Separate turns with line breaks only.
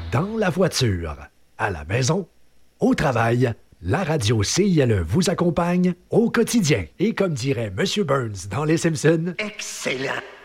Dans la voiture, à la maison, au travail, la radio CILE vous accompagne au quotidien. Et comme dirait M. Burns dans Les Simpsons,
excellent.